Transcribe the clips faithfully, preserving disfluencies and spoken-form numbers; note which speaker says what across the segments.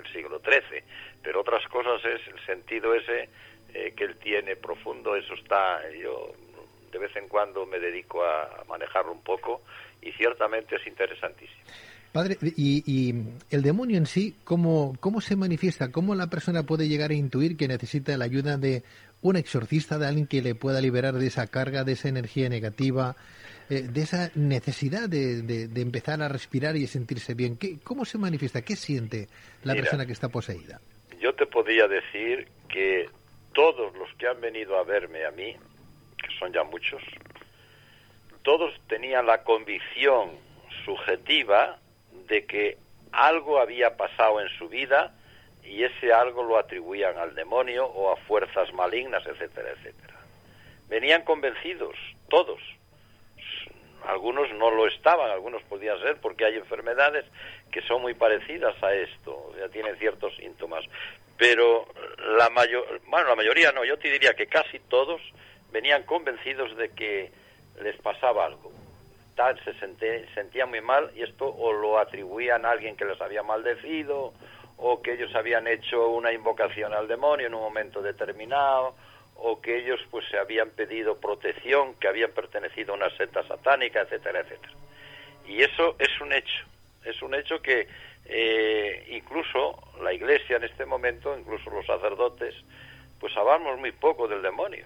Speaker 1: siglo trece, pero otras cosas es el sentido ese eh, que él tiene profundo. Eso está, yo de vez en cuando me dedico a manejarlo un poco y ciertamente es interesantísimo.
Speaker 2: Padre, y, y el demonio en sí, ¿cómo, ¿cómo se manifiesta? ¿Cómo la persona puede llegar a intuir que necesita la ayuda de un exorcista, de alguien que le pueda liberar de esa carga, de esa energía negativa, eh, de esa necesidad de, de, de empezar a respirar y sentirse bien? ¿Qué, ¿Cómo se manifiesta? ¿Qué siente la
Speaker 1: Mira,
Speaker 2: persona que está poseída?
Speaker 1: Yo te podría decir que todos los que han venido a verme a mí, que son ya muchos, todos tenían la convicción subjetiva de que algo había pasado en su vida y ese algo lo atribuían al demonio o a fuerzas malignas, etcétera, etcétera. Venían convencidos, todos. Algunos no lo estaban, algunos podían ser porque hay enfermedades que son muy parecidas a esto, ya tienen ciertos síntomas, pero la mayor, bueno, la mayoría no, yo te diría que casi todos venían convencidos de que les pasaba algo. Tal, se senté, sentían muy mal y esto o lo atribuían a alguien que les había maldecido o que ellos habían hecho una invocación al demonio en un momento determinado o que ellos pues se habían pedido protección, que habían pertenecido a una secta satánica, etcétera, etcétera. Y eso es un hecho, es un hecho que eh, incluso la Iglesia en este momento, incluso los sacerdotes, pues hablamos muy poco del demonio.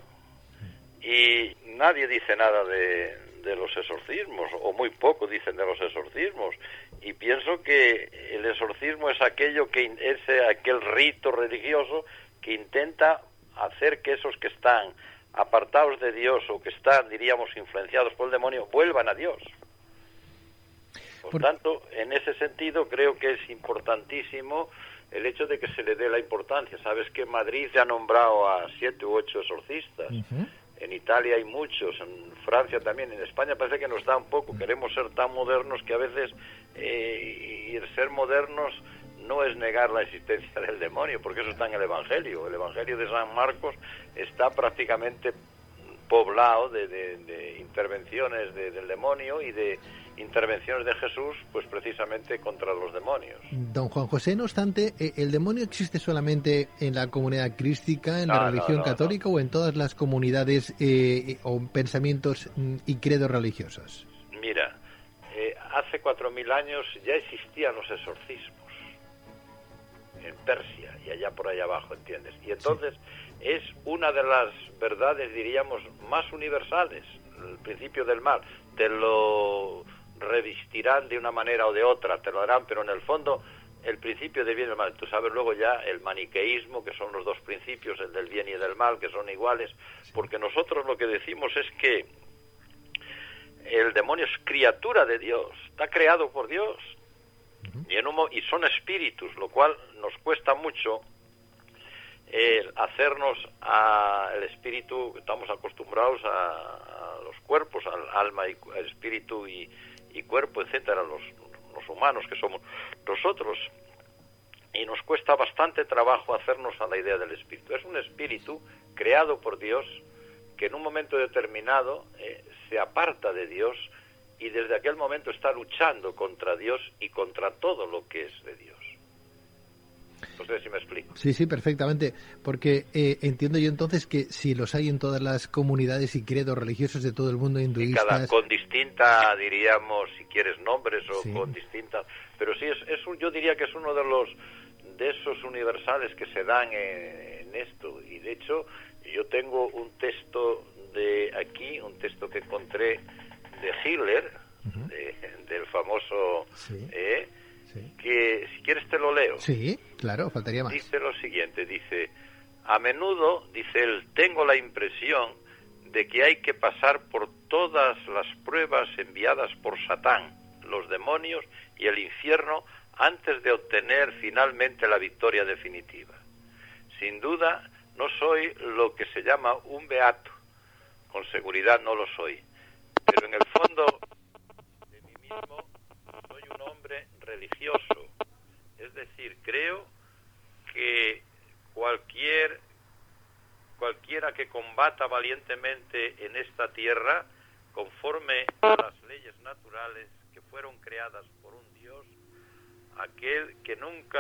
Speaker 1: Y nadie dice nada de, de los exorcismos, o muy poco dicen de los exorcismos. Y pienso que el exorcismo es aquello que es aquel rito religioso que intenta hacer que esos que están apartados de Dios o que están, diríamos, influenciados por el demonio, vuelvan a Dios. Por, por tanto, en ese sentido creo que es importantísimo el hecho de que se le dé la importancia. Sabes que Madrid se ha nombrado a siete u ocho exorcistas. Uh-huh. En Italia hay muchos, en Francia también, en España parece que nos da un poco. Queremos ser tan modernos que a veces, eh, y el ser modernos no es negar la existencia del demonio, porque eso está en el Evangelio. El Evangelio de San Marcos está prácticamente poblado de, de, de intervenciones de, del demonio y de intervenciones de Jesús, pues precisamente contra los demonios.
Speaker 2: Don Juan José, no obstante, ¿el demonio existe solamente en la comunidad crística, en
Speaker 1: no,
Speaker 2: la religión
Speaker 1: no, no,
Speaker 2: católica
Speaker 1: no.
Speaker 2: o en todas las comunidades eh, o pensamientos y credos religiosos?
Speaker 1: Mira, eh, hace cuatro mil años ya existían los exorcismos en Persia y allá por allá abajo, ¿entiendes? Y entonces sí. Es una de las verdades, diríamos, más universales, el principio del mal. Te lo revestirán de una manera o de otra, te lo harán, pero en el fondo el principio del bien y del mal. Tú sabes luego ya el maniqueísmo, que son los dos principios, el del bien y el del mal, que son iguales, porque nosotros lo que decimos es que el demonio es criatura de Dios, está creado por Dios, y, en un, y son espíritus, lo cual nos cuesta mucho eh, hacernos al espíritu. Estamos acostumbrados a, a los cuerpos, al alma y al espíritu y, y cuerpo, etcétera, los, los humanos que somos nosotros, y nos cuesta bastante trabajo hacernos a la idea del espíritu. Es un espíritu creado por Dios que en un momento determinado eh, se aparta de Dios y desde aquel momento está luchando contra Dios y contra todo lo que es de Dios. No sé si me explico.
Speaker 2: Sí, sí, perfectamente, porque eh, entiendo yo entonces que si los hay en todas las comunidades y credos religiosos de todo el mundo, hinduistas...
Speaker 1: Y cada, con distinta, diríamos, si quieres nombres o
Speaker 2: sí.
Speaker 1: con distintas... Pero sí, es, es un, yo diría que es uno de los de esos universales que se dan en, en esto. Y de hecho, yo tengo un texto de aquí, un texto que encontré de Hitler, uh-huh. de, del famoso...
Speaker 2: Sí.
Speaker 1: Eh,
Speaker 2: Sí.
Speaker 1: que si quieres te lo leo.
Speaker 2: Sí, claro, faltaría más.
Speaker 1: Dice lo siguiente, dice: a menudo, dice él, tengo la impresión de que hay que pasar por todas las pruebas enviadas por Satán, los demonios y el infierno antes de obtener finalmente la victoria definitiva. Sin duda, no soy lo que se llama un beato, con seguridad no lo soy, pero en el fondo de mí mismo soy un hombre religioso, es decir, creo que cualquier cualquiera que combata valientemente en esta tierra, conforme a las leyes naturales que fueron creadas por un Dios, aquel que nunca